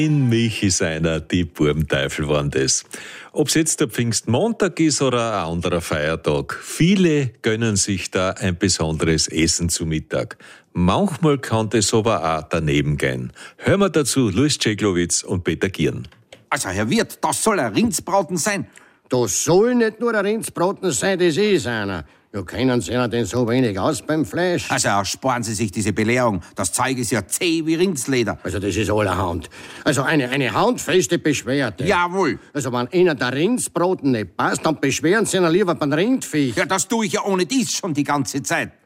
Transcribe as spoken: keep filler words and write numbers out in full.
In mich ist einer, die Burmteufel waren das. Ob's jetzt der Pfingstmontag ist oder ein anderer Feiertag, viele gönnen sich da ein besonderes Essen zu Mittag. Manchmal kann das aber auch daneben gehen. Hören wir dazu Luis Ceglowitz und Peter Gieren. Also, Herr Wirt, das soll ein Rindsbraten sein? Das soll nicht nur ein Rindsbraten sein, das ist einer. Ja, kennen Sie ja denn so wenig aus beim Fleisch? Also, ersparen Sie sich diese Belehrung. Das Zeug ist ja zäh wie Rindsleder. Also, das ist allerhand. Also, eine, eine handfeste Beschwerde. Jawohl. Also, wenn Ihnen der Rindsbraten nicht passt, dann beschweren Sie ihn lieber beim Rindviech. Ja, das tue ich ja ohne dies schon die ganze Zeit.